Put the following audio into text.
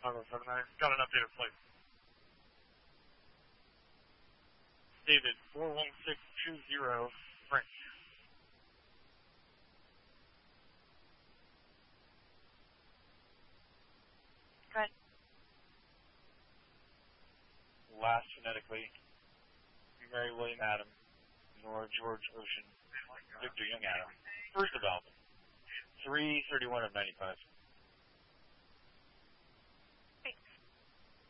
5079. Got an updated flight. David, 41620, Frank. Good. Last phonetically, Mary William Adam, Nora George Ocean, Victor Young Adam. First development, 331 of 95.